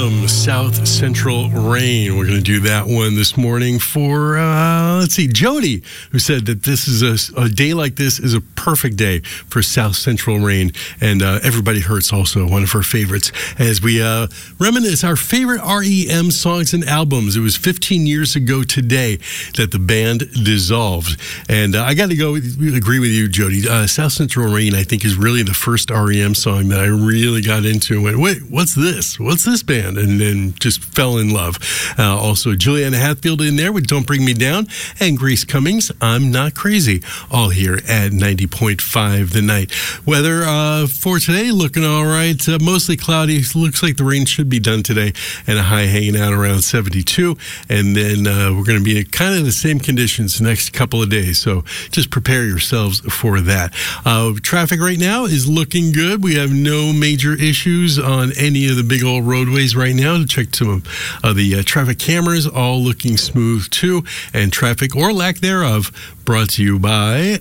South Central Rain. We're going to do that one this morning for, Jody, who said that this is a day like this is a perfect day for South Central Rain. And Everybody Hurts, also one of her favorites. As we reminisce our favorite REM songs and albums. It was 15 years ago today that the band dissolved. And I got to agree with you, Jody. South Central Rain, I think, is really the first REM song that I really got into and went, wait, what's this? What's this band? And then just fell in love. Also, Juliana Hatfield in there with Don't Bring Me Down, and Grace Cummings, I'm Not Crazy, all here at 90.5 The Night. Weather for today, looking all right. Mostly cloudy. Looks like the rain should be done today, and a high hanging out around 72. And then we're going to be in kind of the same conditions the next couple of days. So just prepare yourselves for that. Traffic right now is looking good. We have no major issues on any of the big old roadways right now. Check some of the traffic cameras, all looking smooth too. And traffic or lack thereof brought to you by,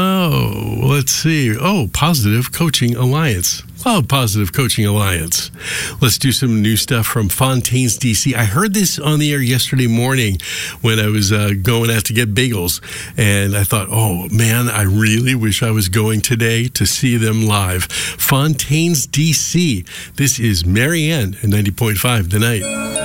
Positive Coaching Alliance. Positive Coaching Alliance. Let's do some new stuff from Fontaines, D.C. I heard this on the air yesterday morning when I was going out to get bagels, and I thought, oh, man, I really wish I was going today to see them live. Fontaines, D.C. This is Marianne at 90.5 The Night.